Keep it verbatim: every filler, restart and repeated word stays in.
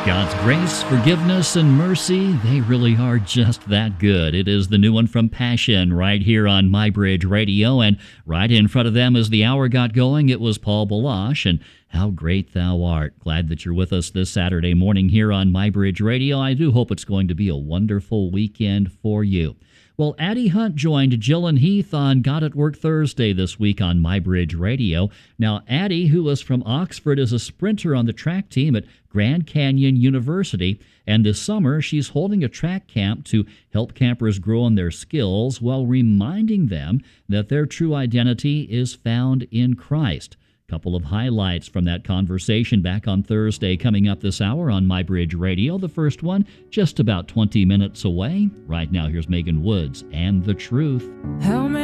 God's grace, forgiveness, and mercy, they really are just that good. It is the new one from Passion right here on MyBridge Radio, and right in front of them as the hour got going, it was Paul Balash, and How Great Thou Art. Glad that you're with us this Saturday morning here on MyBridge Radio. I do hope it's going to be a wonderful weekend for you. Well, Addie Hunt joined Jill and Heath on God at Work Thursday this week on MyBridge Radio. Now, Addie, who is from Oxford, is a sprinter on the track team at Grand Canyon University, and this summer she's holding a track camp to help campers grow in their skills while reminding them that their true identity is found in Christ. Couple of highlights from that conversation back on Thursday coming up this hour on MyBridge Radio. The first one just about twenty minutes away. Right now, here's Megan Woods and The Truth. How many